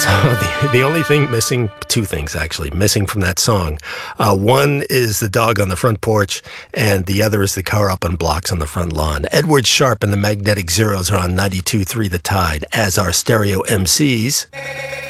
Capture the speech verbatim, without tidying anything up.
So the, the only thing missing, two things actually, missing from that song. Uh, one is the dog on the front porch, and the other is the car up on blocks on the front lawn. Edward Sharpe and the Magnetic Zeros are on ninety-two point three The Tide, as are Stereo M Cs.